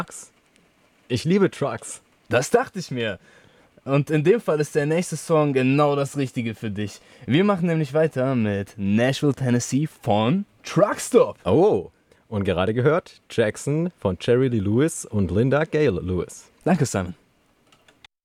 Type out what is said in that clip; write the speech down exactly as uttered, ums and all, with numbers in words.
Ich liebe Trucks. Das dachte ich mir. Und in dem Fall ist der nächste Song genau das Richtige für dich. Wir machen nämlich weiter mit Nashville, Tennessee von Truckstop. Oh, und gerade gehört Jackson von Jerry Lee Lewis und Linda Gale Lewis. Danke, Simon.